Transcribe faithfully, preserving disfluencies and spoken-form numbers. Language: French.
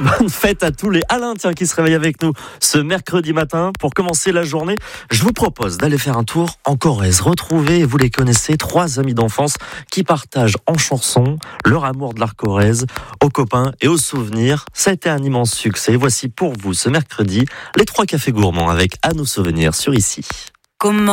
Bonne fête à tous les Alain, tiens, qui se réveillent avec nous ce mercredi matin. Pour commencer la journée, je vous propose d'aller faire un tour en Corrèze. Retrouvez, vous les connaissez, trois amis d'enfance qui partagent en chansons leur amour de la Corrèze aux copains et aux souvenirs. Ça a été un immense succès. Voici pour vous ce mercredi les trois cafés gourmands avec À nos souvenirs sur Ici. Comment